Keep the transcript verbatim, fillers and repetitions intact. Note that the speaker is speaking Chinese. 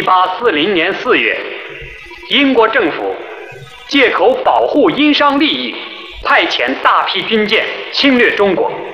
一八四零年四月，英国政府借口保护英商利益，派遣大批军舰侵略中国。